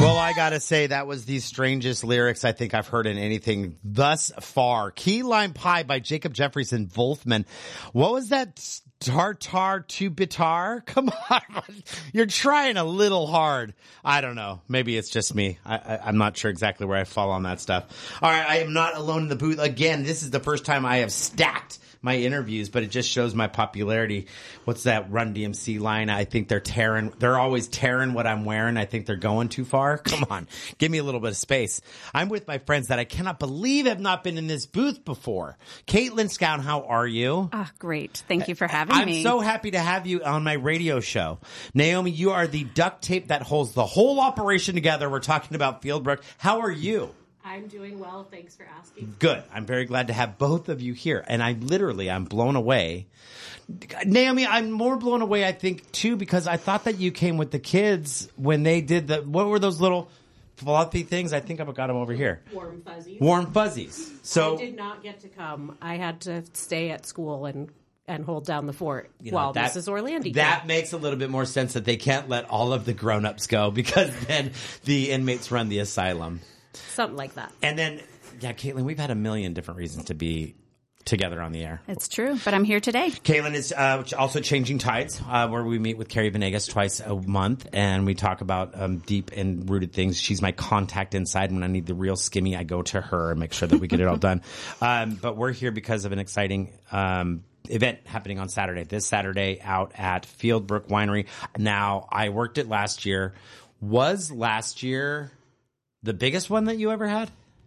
Well, I gotta say, that was the strangest lyrics I think I've heard in anything thus far. Key Lime Pie by Jacob Jeffries and Wolfman. What was that? Tartar to bitar? Come on. You're trying a little hard. I don't know. Maybe it's just me. I'm not sure exactly where I fall on that stuff. All right. I am not alone in the booth. Again, this is the first time I have stacked my interviews, but it just shows my popularity. What's that Run DMC line? I think they're always tearing what I'm wearing. I think they're going too far. Come on. Give me a little bit of space. I'm with my friends that I cannot believe have not been in this booth before. Caitlin Scown, how are you? Great. Thank you for having me. I'm so happy to have you on my radio show. Naomi, you are the duct tape that holds the whole operation together. We're talking about Fieldbrook. How are you? I'm doing well. Thanks for asking. Good. I'm very glad to have both of you here. And I'm blown away. Naomi, I'm more blown away, I think, too, because I thought that you came with the kids when they did what were those little fluffy things? I think I've got them over here. Warm fuzzies. Warm fuzzies. So I did not get to come. I had to stay at school and hold down the fort while Mrs. Orlandi came. That makes a little bit more sense that they can't let all of the grown-ups go because then the inmates run the asylum. Something like that. And then, Caitlin, we've had a million different reasons to be together on the air. It's true, but I'm here today. Caitlin is also Changing Tides, where we meet with Carrie Venegas twice a month, and we talk about deep and rooted things. She's my contact inside. When I need the real skimmy, I go to her and make sure that we get it all done. But we're here because of an exciting event happening on Saturday. This Saturday out at Fieldbrook Winery. Now, I worked it last year. Was last year the biggest one that you ever had?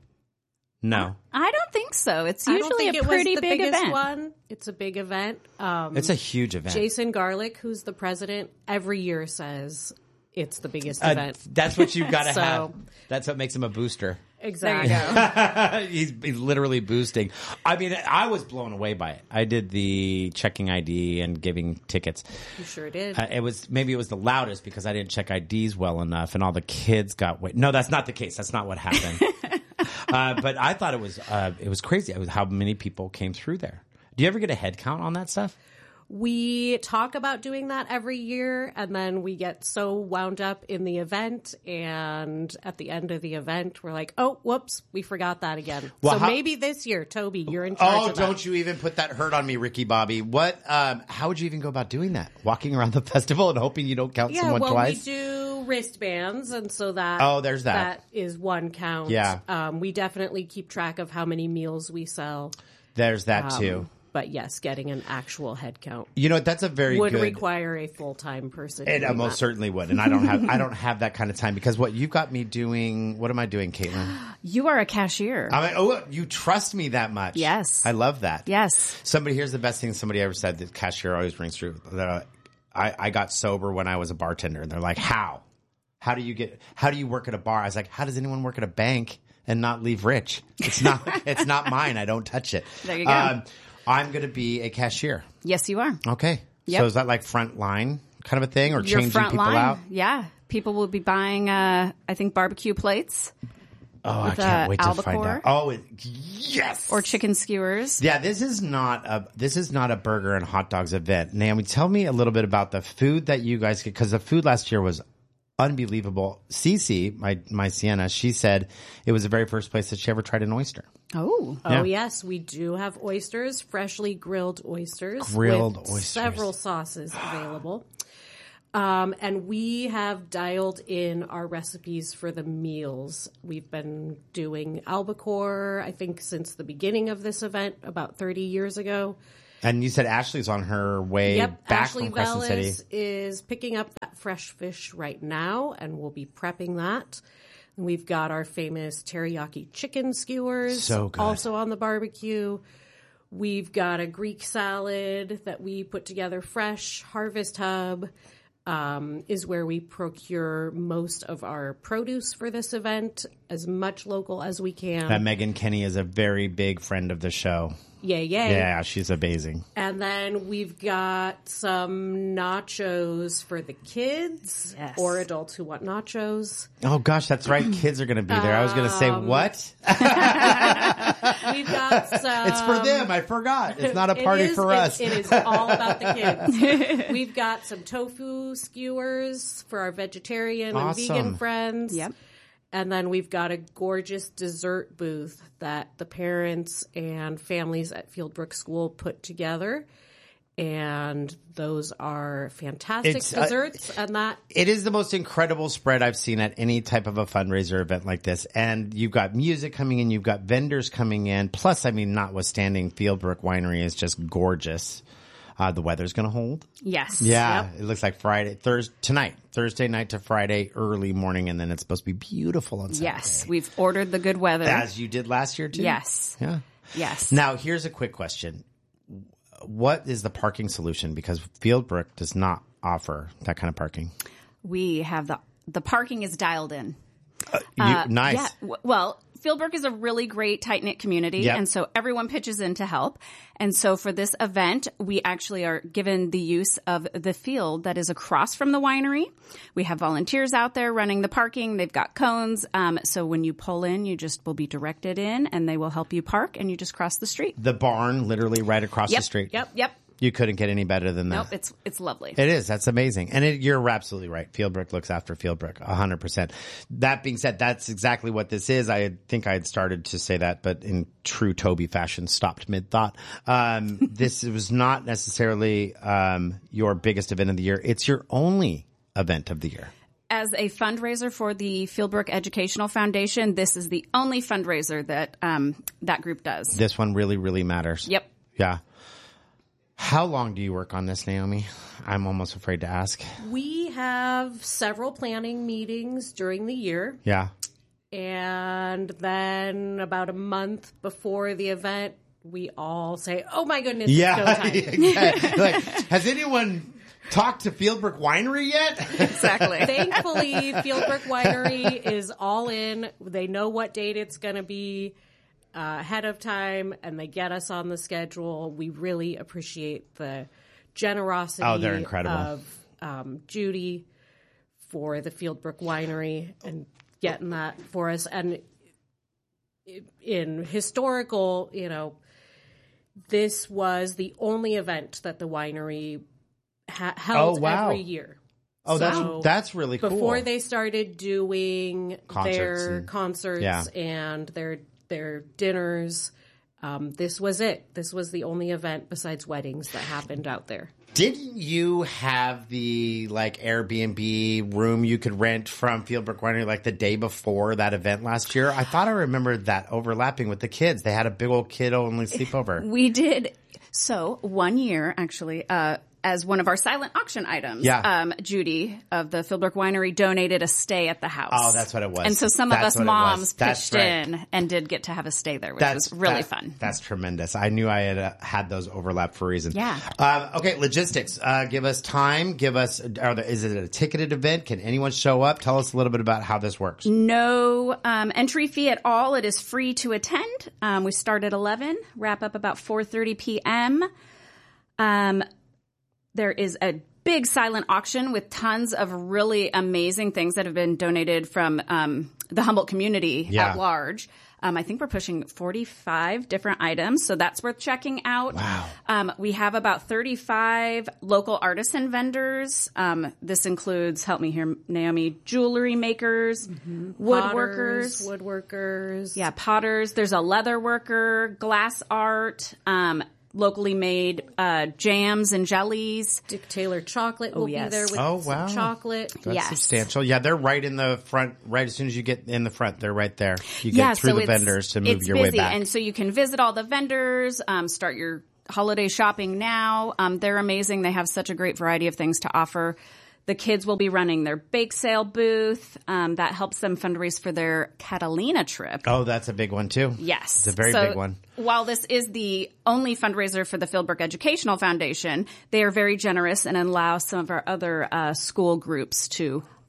No. I don't think so. It's usually a pretty big event. One. It's a big event. It's a huge event. Jason Garlick, who's the president, every year says it's the biggest event. That's what you've got to have. That's what makes him a booster. Exactly. He's literally boosting. I mean, I was blown away by it. I did the checking ID and giving tickets. You sure did. It was the loudest because I didn't check IDs well enough, and all the kids got wait. No, that's not the case. That's not what happened. But I thought it was crazy how many people came through there. Do you ever get a head count on that stuff? We talk about doing that every year, and then we get so wound up in the event, and at the end of the event, we're like, oh, whoops, we forgot that again. Well, so maybe this year, Toby, you're in charge of that. Don't you even put that hurt on me, Ricky Bobby. How would you even go about doing that? Walking around the festival and hoping you don't count someone twice? We do wristbands, and so that there's that. That is one count. Yeah. We definitely keep track of how many meals we sell. There's that, too. But yes, getting an actual head count. You know, that's a very would good... require a full-time person. It most certainly would. And I don't have that kind of time because what you've got me doing, what am I doing, Caitlin? You are a cashier. You trust me that much. Yes. I love that. Yes. Here's the best thing somebody ever said that cashier always rings through. I got sober when I was a bartender. And they're like, how? How do you work at a bar? I was like, how does anyone work at a bank and not leave rich? It's not mine. I don't touch it. There you go. I'm going to be a cashier. Yes, you are. Okay. Yep. So is that like front line kind of a thing or Your changing front people line, out? Yeah. People will be buying, I think, barbecue plates. Oh, I can't wait to albacore. find out. Oh, yes. Or chicken skewers. Yeah, this is not a burger and hot dogs event. Naomi, tell me a little bit about the food that you guys get, because the food last year was unbelievable. Cece, my Sienna, she said it was the very first place that she ever tried an oyster. Oh. Yeah. Oh, yes. We do have oysters, freshly grilled oysters. Several sauces available. And we have dialed in our recipes for the meals. We've been doing albacore, I think, since the beginning of this event, about 30 years ago. And you said Ashley's on her way back Ashley from Crescent City. Velez is picking up that fresh fish right now, and we'll be prepping that. And we've got our famous teriyaki chicken skewers, so good, also on the barbecue. We've got a Greek salad that we put together fresh. Harvest Hub is where we procure most of our produce for this event, as much local as we can. Megan Kenny is a very big friend of the show. Yay Yay. Yeah, she's amazing. And then we've got some nachos for the kids or adults who want nachos. Oh, gosh, that's right. Kids are going to be there. I was going to say, what? We've got some... It's for them. I forgot. It's not a party for us. It is all about the kids. We've got some tofu skewers for our vegetarian and vegan friends. Yep. And then we've got a gorgeous dessert booth that the parents and families at Fieldbrook School put together. And those are fantastic desserts. And that it is the most incredible spread I've seen at any type of a fundraiser event like this. And you've got music coming in, you've got vendors coming in. Plus, I mean, notwithstanding, Fieldbrook Winery is just gorgeous. The weather's going to hold. Yes. Yeah. Yep. It looks like Thursday night to Friday, early morning. And then it's supposed to be beautiful on Saturday. Yes. We've ordered the good weather. As you did last year, too? Yes. Yeah. Yes. Now, here's a quick question. What is the parking solution? Because Fieldbrook does not offer that kind of parking. We have the parking is dialed in. Nice. Yeah. Well, Fieldbrook is a really great, tight-knit community, and so everyone pitches in to help. And so for this event, we actually are given the use of the field that is across from the winery. We have volunteers out there running the parking. They've got cones. So when you pull in, you just will be directed in, and they will help you park, and you just cross the street. The barn literally right across the street. Yep. You couldn't get any better than that. Nope, it's lovely. It is. That's amazing. And you're absolutely right. Fieldbrook looks after Fieldbrook 100%. That being said, that's exactly what this is. I think I had started to say that, but in true Toby fashion, stopped mid-thought. This was not necessarily your biggest event of the year. It's your only event of the year. As a fundraiser for the Fieldbrook Educational Foundation, this is the only fundraiser that that group does. This one really, really matters. Yep. Yeah. How long do you work on this, Naomi? I'm almost afraid to ask. We have several planning meetings during the year. Yeah. And then about a month before the event, we all say, oh my goodness, it's go time. Exactly. Like, has anyone talked to Fieldbrook Winery yet? Exactly. Thankfully, Fieldbrook Winery is all in. They know what date it's going to be. Ahead of time, and they get us on the schedule. We really appreciate the generosity they're incredible. of Judy for the Fieldbrook Winery and getting that for us. And in historical, this was the only event that the winery held every year. Oh, so that's really cool. Before they started doing their concerts yeah. and their dinners, this was it. This was the only event besides weddings that happened out there. Didn't you have the Airbnb room you could rent from Fieldbrook Winery the day before that event last year? I thought I remembered that overlapping with the kids. They had a big old kid-only sleepover. We did. So 1 year, actually, as one of our silent auction items, Judy of the Fieldbrook Winery donated a stay at the house. Oh, that's what it was. And so some of us moms pitched in and did get to have a stay there, which was really fun. That's tremendous. I knew I had those overlap for a reason. Yeah. Okay, logistics. Give us time. Is it a ticketed event? Can anyone show up? Tell us a little bit about how this works. No entry fee at all. It is free to attend. We start at 11, wrap up about 4:30 p.m. There is a big silent auction with tons of really amazing things that have been donated from the Humboldt community at large. I think we're pushing 45 different items, so that's worth checking out. Wow. We have about 35 local artisan vendors. This includes, help me here, Naomi, jewelry makers, woodworkers. Yeah, potters. There's a leather worker, glass art, locally made jams and jellies. Dick Taylor Chocolate will be there with some chocolate. That's substantial. Yeah, they're right in the front. Right as soon as you get in the front, they're right there. You get through the vendors to move your way back. And so you can visit all the vendors, start your holiday shopping now. They're amazing. They have such a great variety of things to offer. The kids will be running their bake sale booth. That helps them fundraise for their Catalina trip. Oh, that's a big one, too. Yes. It's a very big one. While this is the only fundraiser for the Fieldbrook Educational Foundation, they are very generous and allow some of our other school groups to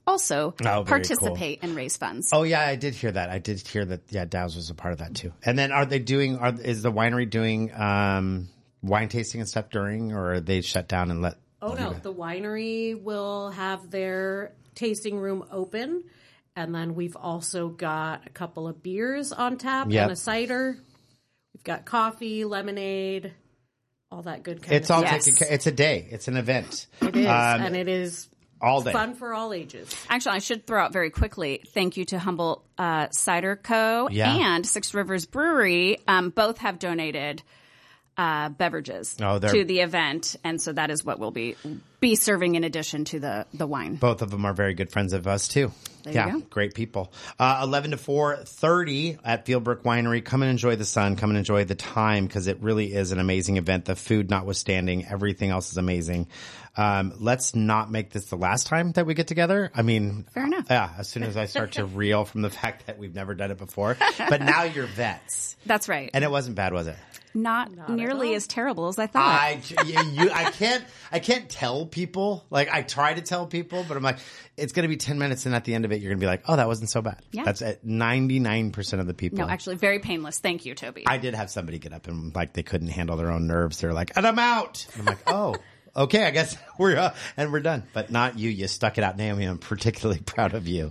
also participate and raise funds. Oh yeah, I did hear that. Yeah, Dow's was a part of that too. And then is the winery doing wine tasting and stuff during, or are they shut down and let? Oh no, the winery will have their tasting room open, and then we've also got a couple of beers on tap and a cider. We've got coffee, lemonade, all that good kind of stuff. It's a day. It's an event. It is, and it is all day. Fun for all ages. Actually, I should throw out very quickly, thank you to Humboldt Cider Co. and Six Rivers Brewery. Both have donated beverages to the event, and so that is what we'll be serving in addition to the wine. Both of them are very good friends of us too. There you go. Great people. 11 to 4:30 at Fieldbrook Winery. Come and enjoy the sun. Come and enjoy the time, because it really is an amazing event. The food notwithstanding, everything else is amazing. Let's not make this the last time that we get together. I mean, fair enough. Yeah, as soon as I start to reel from the fact that we've never done it before. But now you're vets. That's right. And it wasn't bad, was it? Not nearly as terrible as I thought. I can't tell people. Like, I try to tell people, but I'm like, it's going to be 10 minutes, and at the end of it, you're going to be like, oh, that wasn't so bad. Yeah. That's at 99% of the people. No, actually, very painless. Thank you, Toby. I did have somebody get up and like they couldn't handle their own nerves. They're like, and I'm out. And I'm like, oh, okay, I guess we're done. But not you. You stuck it out, Naomi. I'm particularly proud of you.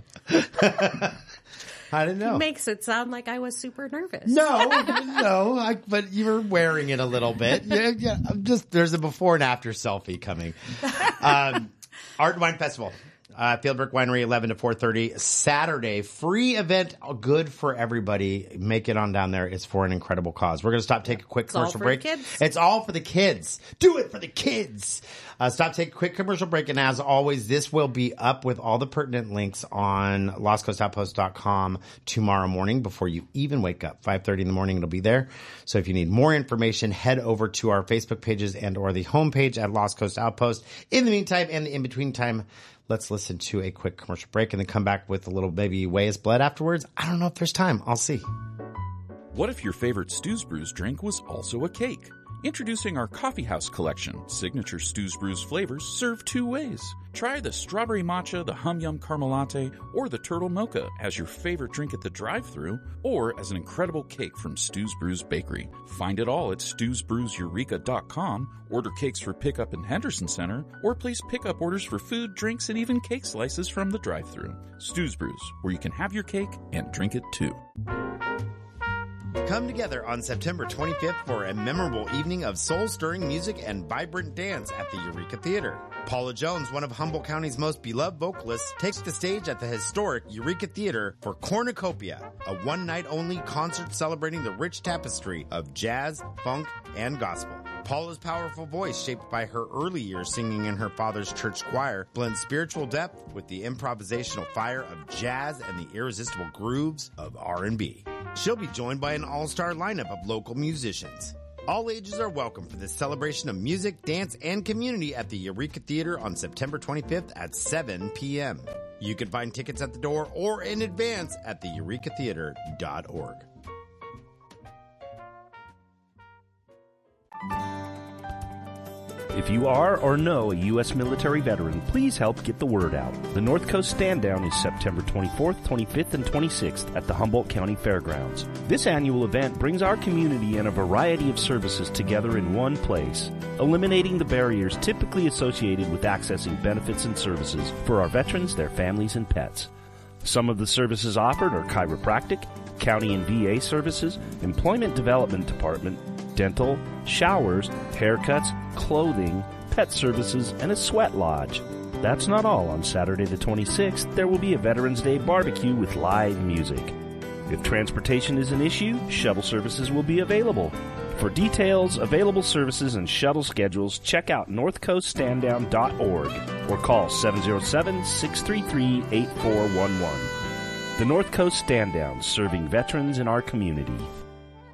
I didn't know. It makes it sound like I was super nervous. No, but you were wearing it a little bit. Yeah. There's a before and after selfie coming. Art and Wine Festival. Fieldbrook Winery, 11 to 4:30 Saturday. Free event, good for everybody. Make it on down there. It's for an incredible cause. We're going to take a quick commercial break. It's all for the kids. Do it for the kids. Take a quick commercial break. And as always, this will be up with all the pertinent links on LostCoastOutpost.com tomorrow morning before you even wake up. 5:30 in the morning, it'll be there. So if you need more information, head over to our Facebook pages and or the homepage at Lost Coast Outpost. In the meantime and the in-between time, let's listen to a quick commercial break and then come back with a little maybe Way Is Blood afterwards. I don't know if there's time. I'll see. What if your favorite Stews Brews drink was also a cake? Introducing our Coffee House collection. Signature Stews Brews flavors served two ways. Try the strawberry matcha, the hum yum caramel latte, or the turtle mocha as your favorite drink at the drive-thru, or as an incredible cake from Stews Brews Bakery. Find it all at stewsbrewseureka.com. Order cakes for pickup in Henderson Center, or place pickup orders for food, drinks, and even cake slices from the drive-thru. Stews Brews, where you can have your cake and drink it too. Come together on September 25th for a memorable evening of soul-stirring music and vibrant dance at the Eureka Theater. Paula Jones, one of Humboldt County's most beloved vocalists, takes the stage at the historic Eureka Theater for Cornucopia, a one-night-only concert celebrating the rich tapestry of jazz, funk, and gospel. Paula's powerful voice, shaped by her early years singing in her father's church choir, blends spiritual depth with the improvisational fire of jazz and the irresistible grooves of R&B. She'll be joined by an all-star lineup of local musicians. All ages are welcome for this celebration of music, dance, and community at the Eureka Theater on September 25th at 7 p.m. You can find tickets at the door or in advance at theurecatheater.org. If you are or know a U.S. military veteran, please help get the word out. The North Coast Stand Down is September 24th, 25th, and 26th at the Humboldt County Fairgrounds. This annual event brings our community and a variety of services together in one place, eliminating the barriers typically associated with accessing benefits and services for our veterans, their families, and pets. Some of the services offered are chiropractic, county and VA services, employment development department, dental, showers, haircuts, clothing, pet services, and a sweat lodge. That's not all. On Saturday the 26th, there will be a Veterans Day barbecue with live music. If transportation is an issue, shuttle services will be available. For details, available services, and shuttle schedules, check out northcoaststanddown.org or call 707-633-8411. The North Coast Stand Down, serving veterans in our community.